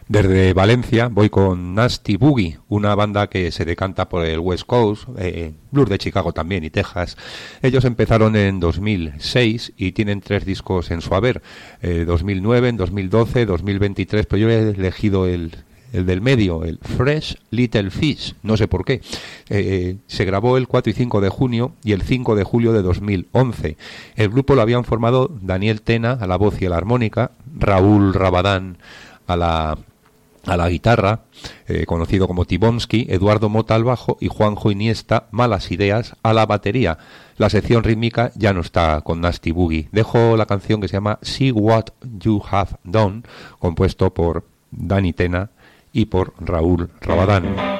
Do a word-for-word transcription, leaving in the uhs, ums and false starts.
Desde Valencia voy con Nasty Boogie, una banda que se decanta por el West Coast, eh, blues de Chicago también y Texas. Ellos empezaron en dos mil seis y tienen tres discos en su haber, eh, dos mil nueve, en dos mil doce, dos mil veintitrés, pero yo he elegido el, el del medio, el Fresh Little Fish, no sé por qué. Eh, se grabó el cuatro y cinco de junio y el cinco de julio de dos mil once. El grupo lo habían formado Daniel Tena a la voz y a la armónica, Raúl Rabadán a la a la guitarra, eh, conocido como Tibonsky, Eduardo Mota al bajo y Juanjo Iniesta, Malas Ideas, a la batería. La sección rítmica ya no está con Nasty Boogie. Dejo la canción que se llama See What You Have Done, compuesto por Dani Tena y por Raúl Rabadán.